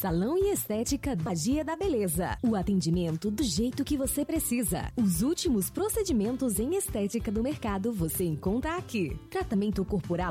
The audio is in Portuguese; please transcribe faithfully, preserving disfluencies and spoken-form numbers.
Salão e Estética Magia da Beleza. O atendimento do jeito que você precisa. Os últimos procedimentos em estética do mercado você encontra aqui. Tratamento corporal